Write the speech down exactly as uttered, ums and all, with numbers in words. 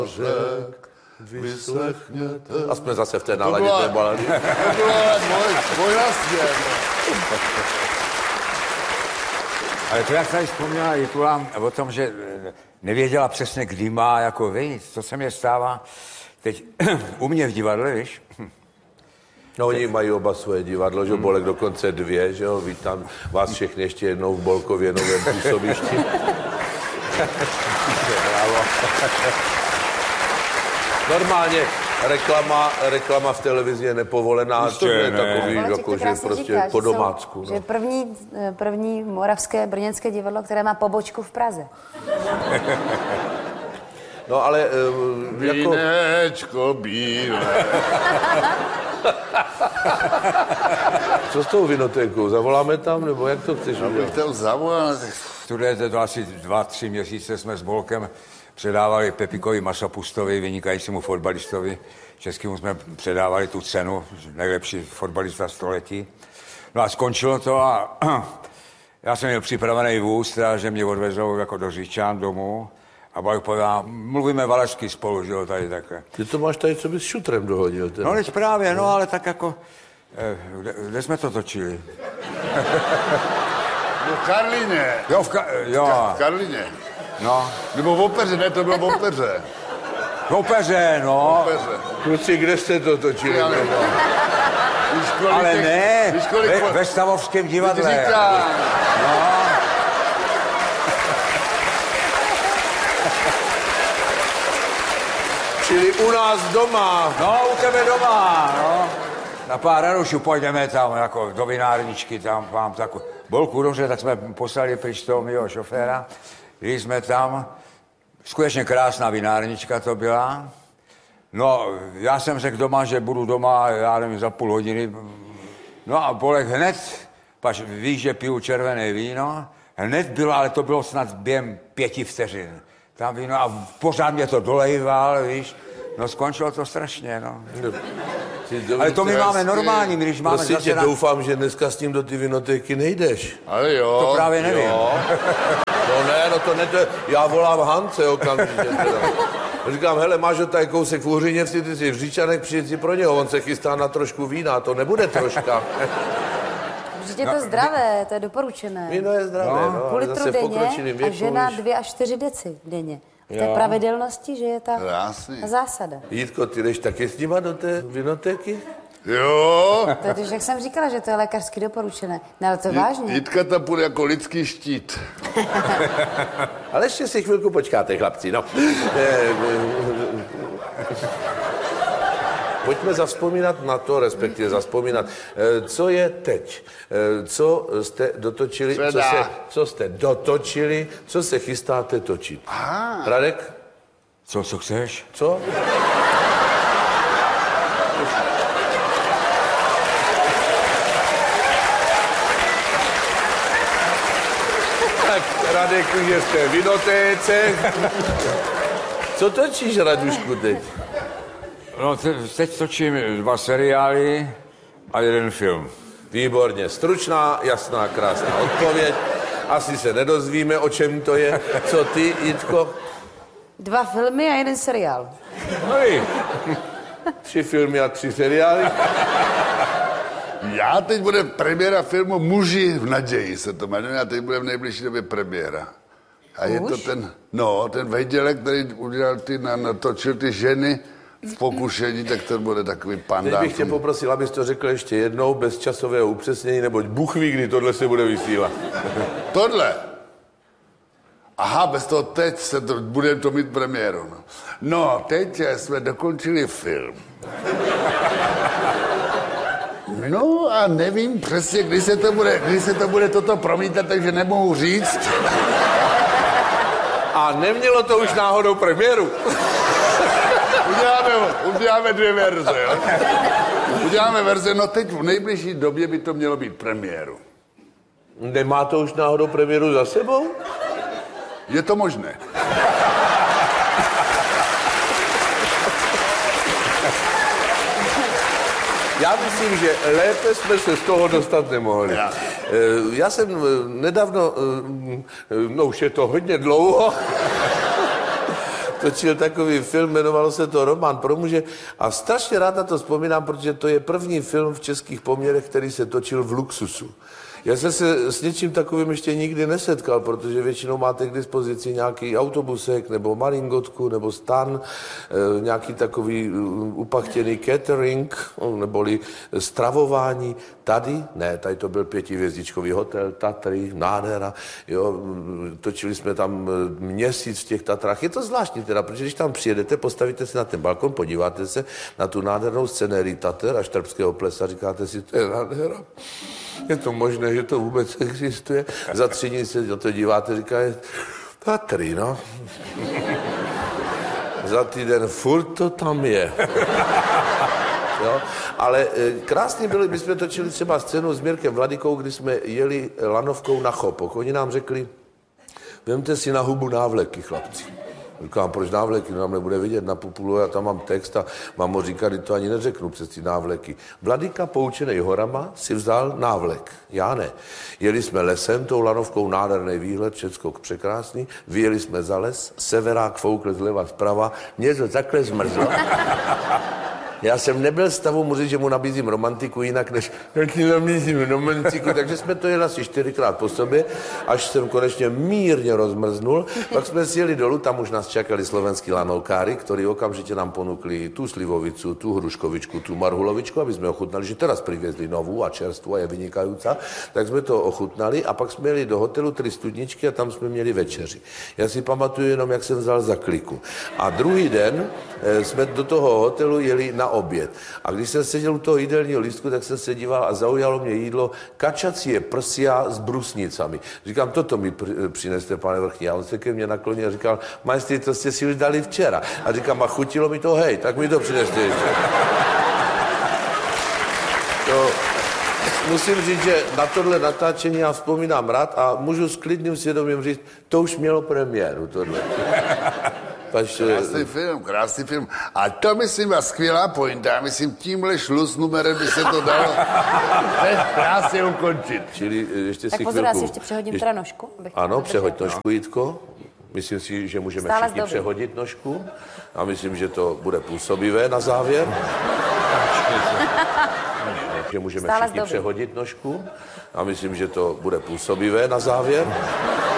řek, vyslechněte. A jsme zase v té náladě té balady. To bylo dvojnasně. Ale to, jak tady vzpomněla Jitula o tom, že nevěděla přesně, kdy má jako vyjít, to se mě stává teď u mě v divadle, víš? No, oni mají oba svoje divadlo, že Bolek dokonce dvě, že jo, vítám vás všechny ještě jednou v Bolkově novém působišti. Bravo. Normálně reklama, reklama v televizi je nepovolená, to je takový, jako, že prostě říká, po že jsou, domácku. že No. první, první moravské brněnské divadlo, které má pobočku v Praze. No ale uh, jako... Vínečko bílé. Co s tou vinotékou? Zavoláme tam, nebo jak to chceš udělat? Abych tam zavolal. Studujete to asi dva, tři měsíce, jsme s Bolkem předávali Pepikovi Masopustovi, vynikajícímu fotbalistovi. Českému jsme předávali tu cenu, nejlepší fotbalista století. No a skončilo to a já jsem měl připravený vůz, teda, že mě odvezou jako do Říčan domů. A Bolek povedal, mluvíme valašsky spolu, že jo, tady takhle. Ty to máš tady, co bys s šutrem dohodil. Teda. No, teď právě, no, ale tak jako, eh, kde, kde jsme to točili? No v Karlíně. Jo, v, ka- jo. V Karlíně. No. Nebo v opeře, ne, to bylo v opeře. V opeře, no. V opeře. Kluci, kde jste to točili? Já nevím. Víš, kolik Ale těch- ne, víš, kolik ve, po- ve Stavovském divadle. Teď říkám. No. Čili u nás doma. No, u tebe doma, no. Na pár rarušů půjdeme tam, jako do vinárničky, tam mám takovou... Bolku, dobře, tak jsme poslali pryč toho mýho šoféra. Jeli jsme tam, skutečně krásná vinárnička to byla. No, já jsem řekl doma, že budu doma, já nevím, za půl hodiny. No a Bolek hned, pač víš, že piju červené víno, hned bylo, ale to bylo snad během pěti vteřin. Tam víno a pořád mě to dolejval, víš. No skončilo to strašně, no. Ale to my máme normální, my když máme Prosím zase tě, na... doufám, že dneska s tím do ty vinotéky nejdeš. Ale jo. To právě nevím. Jo. No ne, no to ne, to, já volám Hance okamžitě teda. Říkám, hele, máš ho tady kousek v Uhříněvsi, ty jsi v Říčanech, přijď si pro něho, on se chystá na trošku vína, to nebude troška. Vždyť je to zdravé, to je doporučené. Víno je zdravé, no, Půl ale litru zase v denně pokročilým věku, a žena víš. dvě až čtyři deci denně. V té Jo. pravidelnosti, že je ta Krásný. zásada. Jítko, ty jdeš taky s nima do té vinotéky? Jo. To je, jak jsem říkala, že to je lékařsky doporučené. No ale to vážně. Jitka tam půjde jako lidský štít. Ale ještě si chvilku počkáte, chlapci, no. Pojďme zavzpomínat na to, respektive zavzpomínat, co je teď, co jste dotočili, co, se, co jste dotočili, co se chystáte točit. Aha. Radek? Co, co chceš? Co? Tak Radek už je v té vinotéce. Co točíš, Radušku, teď? No, te, teď točím dva seriály a jeden film. Výborně. Stručná, jasná, krásná odpověď. Asi se nedozvíme, o čem to je. Co ty, Jitko? Dva filmy a jeden seriál. No i. Tři filmy a tři seriály. Já teď bude premiéra filmu Muži v naději, se to jmenuje, a teď bude v nejbližší době premiéra. A je to ten, no, ten Vejdělek, který udělal ty, natočil ty ženy v pokušení, tak to bude takový pandán. Teď bych tě poprosil, abys to řekl ještě jednou, bez časového upřesnění, neboť Bůh ví, kdy tohle se bude vysílat. Tohle. Aha, bez toho teď se to, budeme to mít premiéru. No. no, teď jsme dokončili film. No a nevím přesně, kdy se to bude, kdy se to bude toto promítat, takže nemohu říct. A nemělo to už náhodou premiéru? Uděláme, uděláme dvě verze, jo? Uděláme verze, no teď v nejbližší době by to mělo být premiéru. Nemá to už náhodou premiéru za sebou? Je to možné. Já myslím, že lépe jsme se z toho dostat nemohli. Já, Já jsem nedávno, no už je to hodně dlouho, točil takový film, jmenovalo se to Román pro muže a strašně rád na to vzpomínám, protože to je první film v českých poměrech, který se točil v luxusu. Já jsem se s něčím takovým ještě nikdy nesetkal, protože většinou máte k dispozici nějaký autobusek, nebo maringotku, nebo stan, e, nějaký takový upachtěný catering, neboli stravování. Tady, ne, tady to byl pětihvězdičkový hotel, Tatry, nádhera, jo, točili jsme tam měsíc v těch Tatrách. Je to zvláštní teda, protože když tam přijedete, postavíte se na ten balkon, podíváte se na tu nádhernou scenérii Tater a Štrbského plesa, říkáte si, to je nádhera. Je to možné, že to vůbec existuje? Za tři dny se na to díváte, říkáte, Tatry, no. Za týden furt to tam je. Jo? Ale e, krásně byli, my jsme točili třeba scénu s Mirkem Vladykou, kdy jsme jeli lanovkou na Chopok. Oni nám řekli, vemte si na hubu návleky, chlapci. Říkám, proč návleky? No, nám nebude vidět na populu, já tam mám text a mám mu říkat, to ani neřeknu přes ty návleky. Vladyka, poučenej horama, si vzal návlek. Já ne. Jeli jsme lesem, tou lanovkou, nádherný výhled, všecko překrásný. Vyjeli jsme za les, severák foukl zleva zprava, mě to takhle zmrzlo. Já jsem nebyl v stavu mu říct, že mu nabízím romantiku jinak, než já ti nabízím romantiku, takže jsme to jeli asi čtyřikrát po sobě, až jsem konečně mírně rozmrznul. Pak jsme si jeli dolů, tam už nás čakali slovenský lanovkári, ktorí okamžite nám ponúkli tú slivovicu, tú hruškovičku, tú marhulovičku, aby sme ochutnali, že teraz priviezli novú a čerstvú a je vynikajúca. Tak sme to ochutnali a pak jsme jeli do hotelu Tri studničky a tam jsme měli večeři. Já si pamatuju jenom, jak jsem vzal za kliku. A druhý den e, jsme do toho hotelu jeli na oběd. A když jsem seděl u toho jídelního lístku, tak jsem se díval a zaujalo mě jídlo kačacie prsia s brusnicami. Říkám, toto mi přineste, pane vrchní. A on se ke mně naklonil a říkal, majstri, to jste si už dali včera. A říkám, a chutilo mi to, hej, tak mi to přineste ještě. To, musím říct, že na tohle natáčení já vzpomínám rád a můžu s klidným svědomím říct, to už mělo premiéru, tohle. Krásný film, krásný film. A to myslím byla skvělá pointa. Já myslím, tímhle šluz numerem by se to dalo krásně ukončit. Čili ještě tak si pozor, chvilku... já si ještě přehodím teda nožku. Ano, přehoď nožku, Jitko. Myslím si, že můžeme Stále všichni přehodit nožku. A myslím, že to bude působivé na závěr. Že můžeme Stále všichni přehodit nožku. A myslím, že to bude působivé na závěr.